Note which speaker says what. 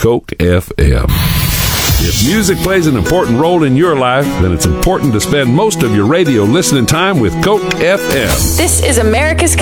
Speaker 1: Coke FM. If music plays an important role in your life, then it's important to spend most of your radio listening time with Coke FM.
Speaker 2: This is America's